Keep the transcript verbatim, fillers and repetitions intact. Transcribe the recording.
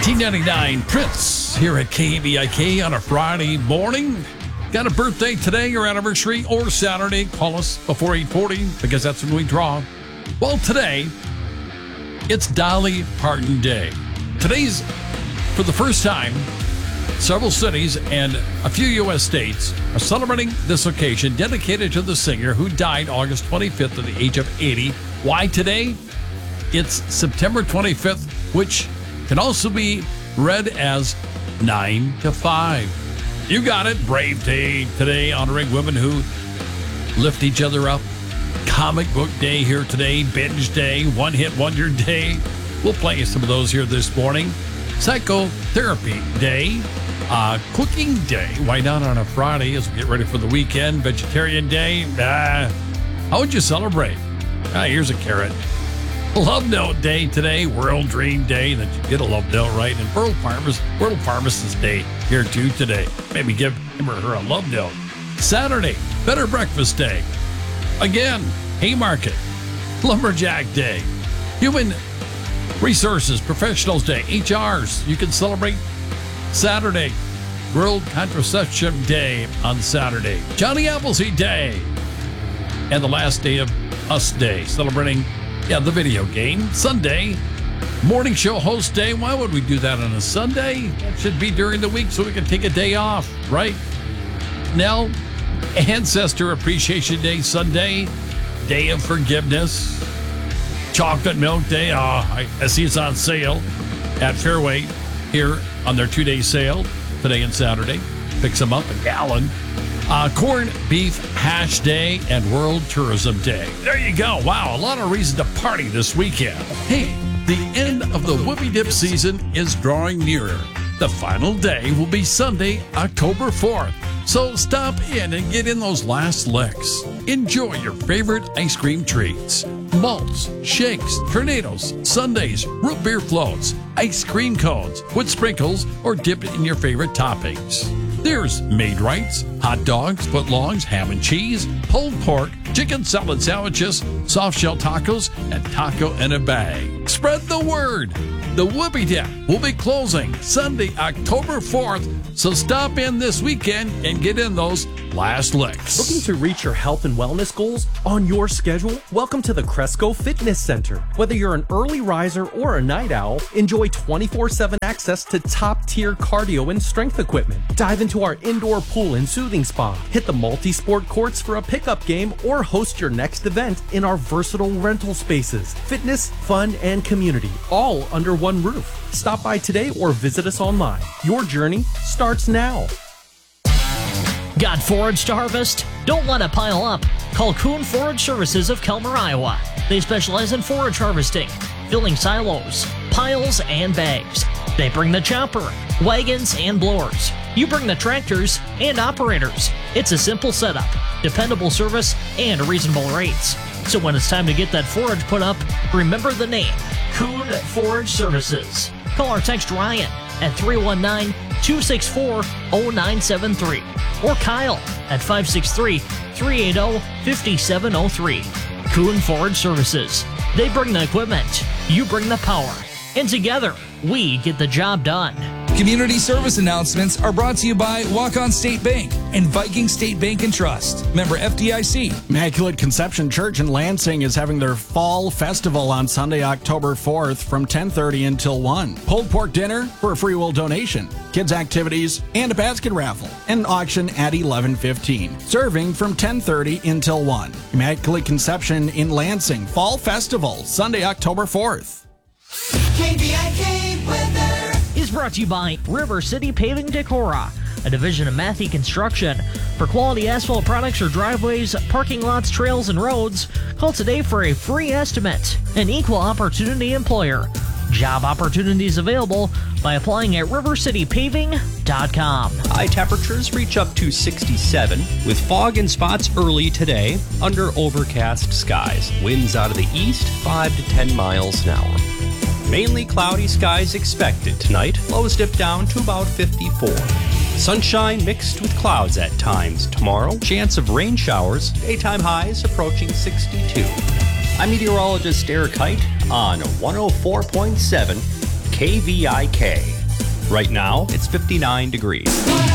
nineteen ninety-nine, Prince here at K V I K on a Friday morning. Got a birthday today or anniversary or Saturday? Call us before eight forty because that's when we draw. Well, today, it's Dolly Parton Day. Today's, for the first time, several cities and a few U S states are celebrating this occasion dedicated to the singer who died August twenty-fifth at the age of eighty. Why today? It's September twenty-fifth, which can also be read as nine to five. You got it. Brave Day today, honoring women who lift each other up. Comic Book Day here today. Binge Day. One Hit Wonder Day. We'll play some of those here this morning. Psychotherapy Day. Uh, cooking Day. Why not on a Friday as we get ready for the weekend? Vegetarian Day. Uh, how would you celebrate? Ah, here's a carrot. Love Note Day today, World Dream Day, that you get a love note, right? And World Pharmacist, World Pharmacist Day here too today. Maybe give him or her a love note. Saturday, Better Breakfast Day. Again, Haymarket, Lumberjack Day, Human Resources Professionals Day, H Rs. You can celebrate Saturday, World Contraception Day on Saturday, Johnny Appleseed Day, and the last day of Us Day, celebrating Yeah, the video game. Sunday, Morning Show Host Day. Why would we do that on a Sunday? That should be during the week so we can take a day off, right? Now, Ancestor Appreciation Day, Sunday, Day of Forgiveness, Chocolate Milk Day. Oh, I, I see it's on sale at Fairway here on their two-day sale today and Saturday. Pick some up a gallon. Uh, Corned Beef Hash Day and World Tourism Day. There you go. Wow, a lot of reason to party this weekend. Hey, the end of the Whoopie Dip season is drawing nearer. The final day will be Sunday, October fourth. So stop in and get in those last licks. Enjoy your favorite ice cream treats. Malts, shakes, tornadoes, sundaes, root beer floats, ice cream cones with sprinkles or dip it in your favorite toppings. There's Maid-Rites, hot dogs, footlongs, ham and cheese, pulled pork, chicken salad sandwiches, soft shell tacos, and taco in a bag. Spread the word. The Whoopie Dip will be closing Sunday, October fourth, so stop in this weekend and get in those last licks. Looking to reach your health and wellness goals on your schedule? Welcome to the Cresco Fitness Center. Whether you're an early riser or a night owl, enjoy twenty-four seven access to top-tier cardio and strength equipment. Dive into our indoor pool and soothing spa. Hit the multi-sport courts for a pickup game or host your next event in our versatile rental spaces. Fitness, fun, and community, all under one roof. Stop by today or visit us online. Your journey starts now. Got forage to harvest? Don't let it pile up. Call Kuhn Forage Services of Kelmer, Iowa. They specialize in forage harvesting, filling silos, piles, and bags. They bring the chopper, wagons, and blowers. You bring the tractors and operators. It's a simple setup, dependable service, and reasonable rates. So when it's time to get that forage put up, remember the name, Kuhn Forage Services. Call or text Ryan at three one nine, two six four, zero nine seven three or Kyle at five six three, three eight zero, five seven zero three. Kuhn Forage Services. They bring the equipment, you bring the power, and together we get the job done. Community service announcements are brought to you by Walk-On State Bank and Viking State Bank and Trust. Member F D I C. Immaculate Conception Church in Lansing is having their fall festival on Sunday, October fourth from ten thirty until one. Pulled pork dinner for a free will donation, kids activities, and a basket raffle, and auction at eleven fifteen. Serving from ten thirty until one. Immaculate Conception in Lansing Fall Festival, Sunday, October fourth. K V I K weather is brought to you by River City Paving Decorah, a division of Matthey Construction. For quality asphalt products or driveways, parking lots, trails, and roads, call today for a free estimate. An equal opportunity employer. Job opportunities available by applying at river city paving dot com. High temperatures reach up to sixty-seven with fog and spots early today under overcast skies. Winds out of the east five to ten miles an hour. Mainly cloudy skies expected tonight. Lows dip down to about fifty-four. Sunshine mixed with clouds at times tomorrow. Chance of rain showers. Daytime highs approaching sixty-two. I'm meteorologist Eric Height on one oh four point seven K V I K. Right now, it's fifty-nine degrees.